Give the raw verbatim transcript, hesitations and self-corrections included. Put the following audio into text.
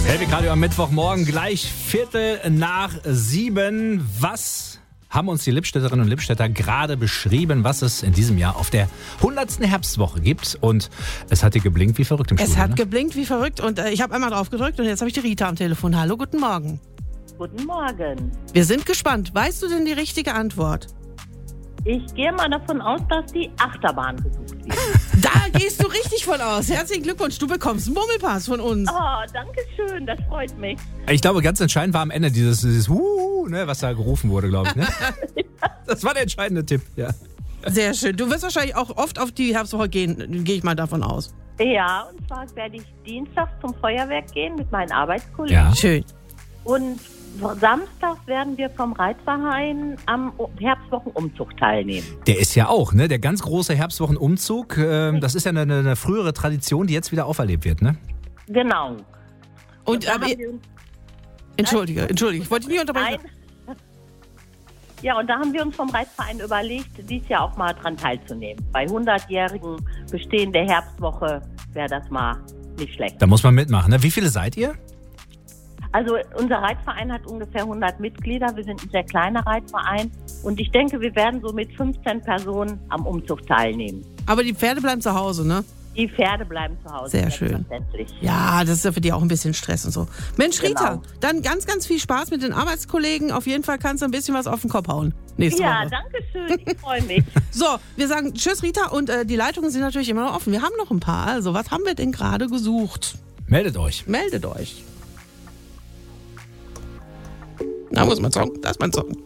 Helwig Radio am Mittwochmorgen, gleich Viertel nach sieben. Was haben uns die Lippstädterinnen und Lippstädter gerade beschrieben, was es in diesem Jahr auf der hundertsten Herbstwoche gibt? Und es hat hier geblinkt wie verrückt im Studio. Es hat ne? geblinkt wie verrückt und äh, ich habe einmal drauf gedrückt und jetzt habe ich die Rita am Telefon. Hallo, guten Morgen. Guten Morgen. Wir sind gespannt. Weißt du denn die richtige Antwort? Ich gehe mal davon aus, dass die Achterbahn besucht wird. Da gehst du richtig von aus. Herzlichen Glückwunsch, du bekommst einen Bummelpass von uns. Oh, danke schön, das freut mich. Ich glaube, ganz entscheidend war am Ende dieses, dieses Huhu, ne, was da gerufen wurde, glaube ich. Ne? Das war der entscheidende Tipp, ja. Sehr schön. Du wirst wahrscheinlich auch oft auf die Herbstwoche gehen, gehe ich mal davon aus. Ja, und zwar werde ich dienstags zum Feuerwerk gehen mit meinen Arbeitskollegen. Ja. Schön. Und samstags werden wir vom Reitverein am Herbstwochenumzug teilnehmen. Der ist ja auch, ne? Der ganz große Herbstwochenumzug. Äh, das ist ja eine, eine frühere Tradition, die jetzt wieder auferlebt wird, ne? Genau. Und, da aber, haben wir uns- entschuldige, entschuldige, ich wollte dich nicht unterbrechen. Nein. Ja, und da haben wir uns vom Reitverein überlegt, dieses Jahr auch mal dran teilzunehmen. Bei hundertjährigen Bestehen der Herbstwoche wäre das mal nicht schlecht. Da muss man mitmachen, ne? Wie viele seid ihr? Also unser Reitverein hat ungefähr hundert Mitglieder. Wir sind ein sehr kleiner Reitverein. Und ich denke, wir werden so mit fünfzehn Personen am Umzug teilnehmen. Aber die Pferde bleiben zu Hause, ne? Die Pferde bleiben zu Hause. Sehr schön. Selbstverständlich. Ja, das ist ja für die auch ein bisschen Stress und so. Mensch, Rita, Genau. dann ganz, ganz viel Spaß mit den Arbeitskollegen. Auf jeden Fall kannst du ein bisschen was auf den Kopf hauen. Nächste Ja, Woche. danke schön. Ich freue mich. So, wir sagen Tschüss, Rita, und äh, die Leitungen sind natürlich immer noch offen. Wir haben noch ein paar. Also, was haben wir denn gerade gesucht? Meldet euch. Meldet euch. Da muss man Song, da ist mein Song.